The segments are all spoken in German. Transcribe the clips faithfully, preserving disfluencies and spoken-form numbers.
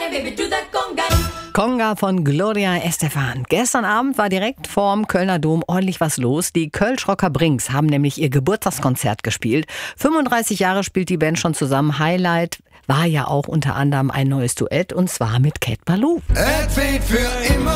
baby, do that conga. Conga von Gloria Estefan. Gestern Abend war direkt vorm Kölner Dom ordentlich was los. Die Kölsch-Rocker Brings haben nämlich ihr Geburtstagskonzert gespielt. fünfunddreißig Jahre spielt die Band schon zusammen. Highlight war ja auch unter anderem ein neues Duett, und zwar mit Cat Ballou. Es wird für immer,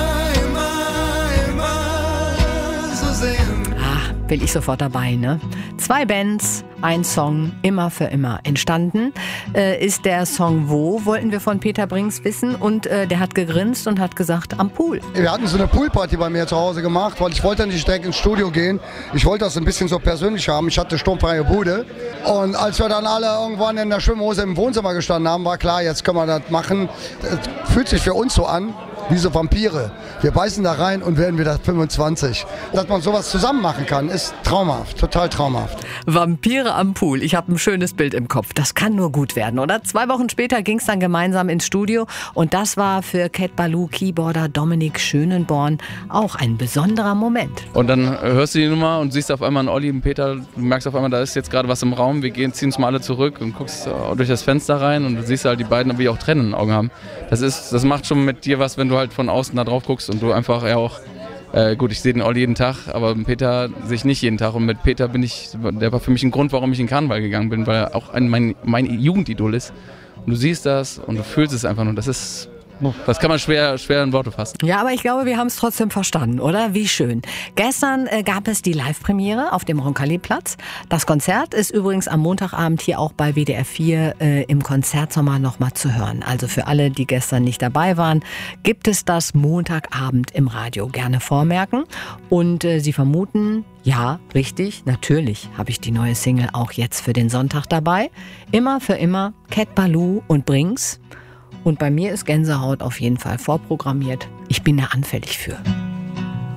immer, immer so sehen. Ah, bin ich sofort dabei, ne? Zwei Bands, ein Song, immer für immer. Entstanden äh, ist der Song Wo, wollten wir von Peter Brings wissen. Und äh, der hat gegrinst und hat gesagt, am Pool. Wir hatten so eine Poolparty bei mir zu Hause gemacht, weil ich wollte nicht direkt ins Studio gehen. Ich wollte das ein bisschen so persönlich haben. Ich hatte sturmfreie Bude. Und als wir dann alle irgendwann in der Schwimmhose im Wohnzimmer gestanden haben, war klar, jetzt können wir das machen. Es fühlt sich für uns so an wie so Vampire. Wir beißen da rein und werden wieder fünfundzwanzig. Dass man sowas zusammen machen kann, ist traumhaft, total traumhaft. Vampire am Pool. Ich habe ein schönes Bild im Kopf. Das kann nur gut werden, oder? Zwei Wochen später ging es dann gemeinsam ins Studio. Und das war für Cat Ballou Keyboarder Dominik Schönenborn auch ein besonderer Moment. Und dann hörst du die Nummer und siehst auf einmal einen Olli und Peter. Du merkst auf einmal, da ist jetzt gerade was im Raum. Wir gehen, ziehen uns mal alle zurück und guckst durch das Fenster rein. Und du siehst halt die beiden, wie auch Tränen in den Augen haben. Das, ist, das macht schon mit dir was, wenn du halt von außen da drauf guckst und du einfach ja auch, äh, gut, ich sehe den Olli jeden Tag, aber mit Peter sehe ich nicht jeden Tag. Und mit Peter bin ich, der war für mich ein Grund, warum ich in Karneval gegangen bin, weil er auch ein, mein, mein Jugendidol ist. Und du siehst das und du fühlst es einfach nur. Das ist, das kann man schwer, schwer in Worte fassen. Ja, aber ich glaube, wir haben es trotzdem verstanden, oder? Wie schön. Gestern äh, gab es die Live-Premiere auf dem Roncalli-Platz. Das Konzert ist übrigens am Montagabend hier auch bei W D R vier äh, im Konzertsommer nochmal zu hören. Also für alle, die gestern nicht dabei waren, gibt es das Montagabend im Radio. Gerne vormerken. Und äh, Sie vermuten, ja, richtig, natürlich habe ich die neue Single auch jetzt für den Sonntag dabei. Immer für immer Cat Ballou und Brings. Und bei mir ist Gänsehaut auf jeden Fall vorprogrammiert. Ich bin da anfällig für.